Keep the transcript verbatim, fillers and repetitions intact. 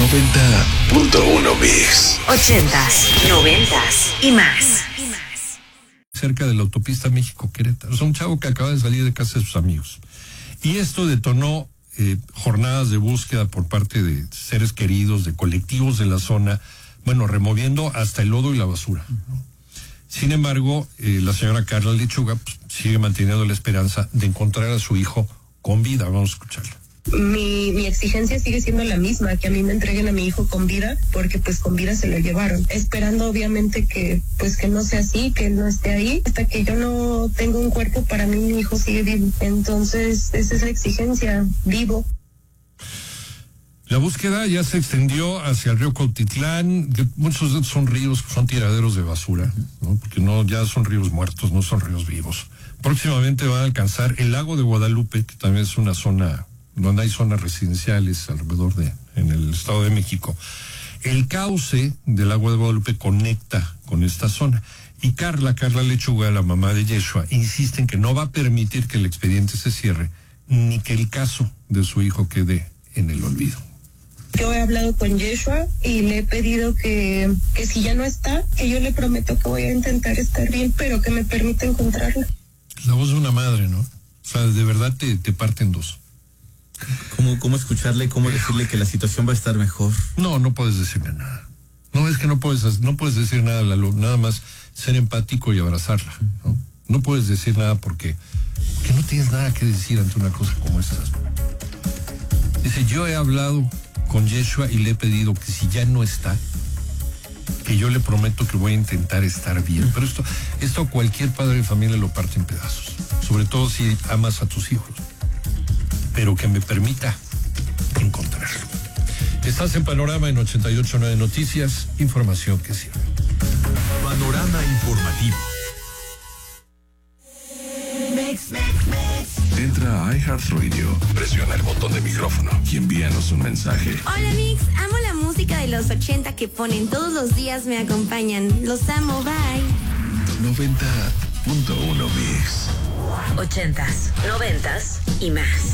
noventa punto uno Mix. Ochentas, noventas y más. Cerca de la autopista México-Querétaro. Es un chavo que acaba de salir de casa de sus amigos. Y esto detonó eh, jornadas de búsqueda por parte de seres queridos, de colectivos de la zona, bueno, removiendo hasta el lodo y la basura, ¿no? Sin embargo, eh, la señora Carla Lechuga pues, sigue manteniendo la esperanza de encontrar a su hijo con vida. Vamos a escucharla. Mi, mi exigencia sigue siendo la misma, que a mí me entreguen a mi hijo con vida, porque pues con vida se lo llevaron, esperando obviamente que pues que no sea así, que él no esté ahí. Hasta que yo no tengo un cuerpo, para mí mi hijo sigue vivo. Entonces esa es la exigencia, vivo. La búsqueda ya se extendió hacia el río Cuautitlán. Muchos de estos son ríos, son tiraderos de basura, ¿no? Porque no, ya son ríos muertos, no son ríos vivos. Próximamente van a alcanzar el lago de Guadalupe, que también es una zona donde hay zonas residenciales alrededor de, en el Estado de México. El cauce del lago de Guadalupe conecta con esta zona. Y Carla, Carla Lechuga, la mamá de Yeshua, insiste en que no va a permitir que el expediente se cierre, ni que el caso de su hijo quede en el olvido. Yo he hablado con Yeshua y le he pedido que, que si ya no está, que yo le prometo que voy a intentar estar bien, pero que me permita encontrarla. La voz de una madre, ¿no? O sea, de verdad te, te parte en dos. ¿Cómo, cómo escucharle, cómo decirle que la situación va a estar mejor? No, no puedes decirle nada. No, es que no puedes, no puedes decir nada, Lalo, nada más ser empático y abrazarla, ¿no? No puedes decir nada porque, porque no tienes nada que decir ante una cosa como esta. Dice, yo he hablado con Yeshua y le he pedido que si ya no está, que yo le prometo que voy a intentar estar bien. Pero esto, esto cualquier padre de familia lo parte en pedazos, sobre todo si amas a tus hijos. Pero que me permita encontrarlo. Estás en Panorama en ochenta y ocho punto nueve Noticias, información que sirve. Panorama informativo. Entra a iHeartRadio, presiona el botón de micrófono y envíanos un mensaje. Hola Mix, amo la música de los ochenta que ponen todos los días, me acompañan. Los amo, bye. noventa punto uno Mix. Ochentas, noventas y más.